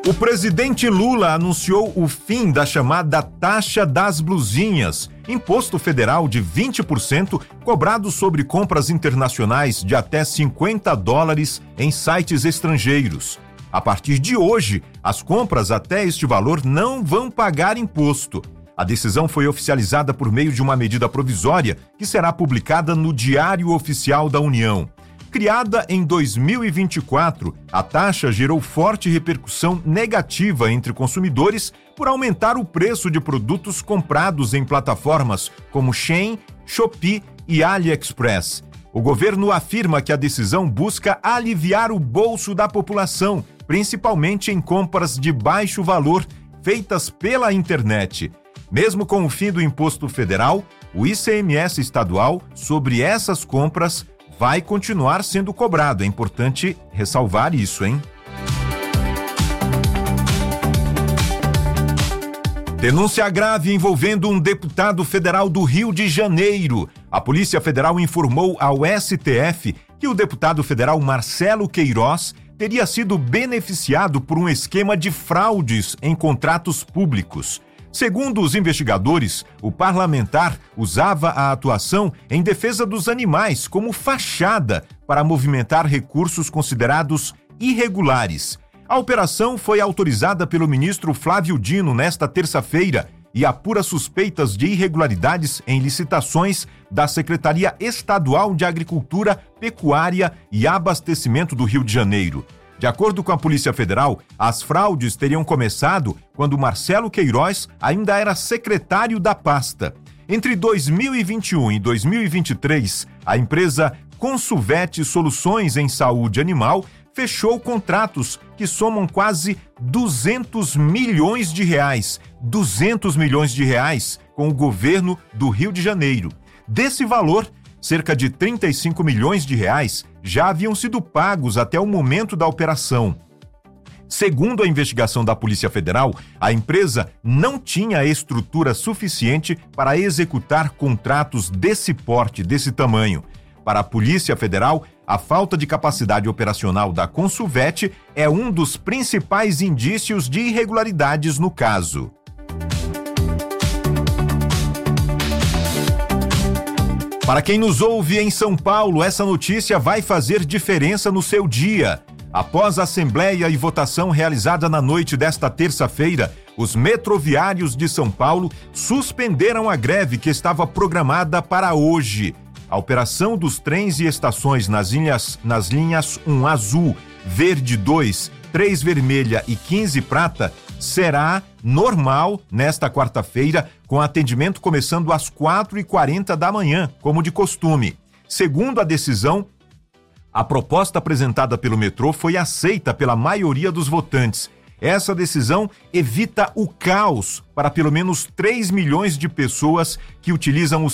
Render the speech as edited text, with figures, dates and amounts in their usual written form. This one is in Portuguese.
O presidente Lula anunciou o fim da chamada taxa das blusinhas, imposto federal de 20% cobrado sobre compras internacionais de até $50 em sites estrangeiros. A partir de hoje, as compras até este valor não vão pagar imposto. A decisão foi oficializada por meio de uma medida provisória que será publicada no Diário Oficial da União. Criada em 2024, a taxa gerou forte repercussão negativa entre consumidores por aumentar o preço de produtos comprados em plataformas como Shein, Shopee e AliExpress. O governo afirma que a decisão busca aliviar o bolso da população, principalmente em compras de baixo valor feitas pela internet. Mesmo com o fim do imposto federal, o ICMS estadual sobre essas compras vai continuar sendo cobrado. É importante ressalvar isso, hein? Denúncia grave envolvendo um deputado federal do Rio de Janeiro. A Polícia Federal informou ao STF que o deputado federal Marcelo Queiroz teria sido beneficiado por um esquema de fraudes em contratos públicos. Segundo os investigadores, o parlamentar usava a atuação em defesa dos animais como fachada para movimentar recursos considerados irregulares. A operação foi autorizada pelo ministro Flávio Dino nesta terça-feira e apura suspeitas de irregularidades em licitações da Secretaria Estadual de Agricultura, Pecuária e Abastecimento do Rio de Janeiro. De acordo com a Polícia Federal, as fraudes teriam começado quando Marcelo Queiroz ainda era secretário da pasta. Entre 2021 e 2023, a empresa Consuvete Soluções em Saúde Animal fechou contratos que somam quase 200 milhões de reais. 200 milhões de reais com o governo do Rio de Janeiro. Desse valor, cerca de 35 milhões de reais já haviam sido pagos até o momento da operação. Segundo a investigação da Polícia Federal, a empresa não tinha estrutura suficiente para executar contratos desse porte, desse tamanho. Para a Polícia Federal, a falta de capacidade operacional da Consuvete é um dos principais indícios de irregularidades no caso. Para quem nos ouve em São Paulo, essa notícia vai fazer diferença no seu dia. Após a assembleia e votação realizada na noite desta terça-feira, os metroviários de São Paulo suspenderam a greve que estava programada para hoje. A operação dos trens e estações nas linhas 1 azul, verde 2, 3 vermelha e 15 prata será normal nesta quarta-feira, com atendimento começando às 4h40 da manhã, como de costume. Segundo a decisão, a proposta apresentada pelo metrô foi aceita pela maioria dos votantes. Essa decisão evita o caos para pelo menos 3 milhões de pessoas que utilizam o